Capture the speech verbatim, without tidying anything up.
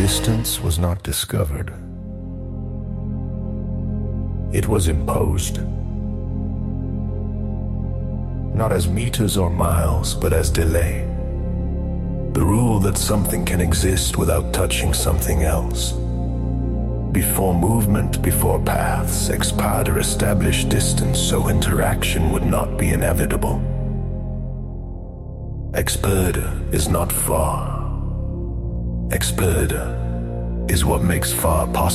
Distance was not discovered. It was imposed. Not as meters or miles, but as delay. The rule that something can exist without touching something else. Before movement, before paths, expand or establish distance so interaction would not be inevitable. Experda is not far. Experda is what makes far possible.